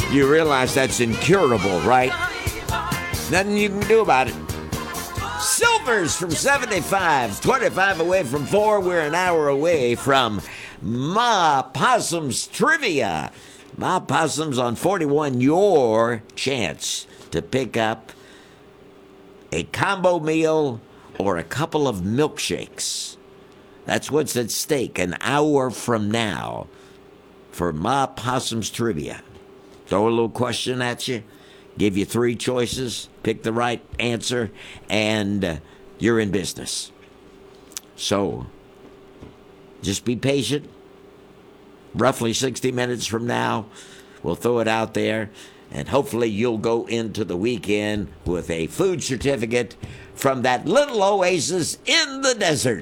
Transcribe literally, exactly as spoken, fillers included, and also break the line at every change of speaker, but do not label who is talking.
You realize that's incurable, right? Nothing you can do about it. Silvers from seventy-five, twenty-five away from four. We're an hour away from Ma Possum's Trivia. Ma Possum's on forty-one. Your chance to pick up a combo meal or a couple of milkshakes. That's what's at stake an hour from now for Ma Possum's Trivia. Throw a little question at you. Give you three choices, pick the right answer, and uh, you're in business. So, just be patient. Roughly sixty minutes from now, we'll throw it out there, and hopefully you'll go into the weekend with a food certificate from that little oasis in the desert.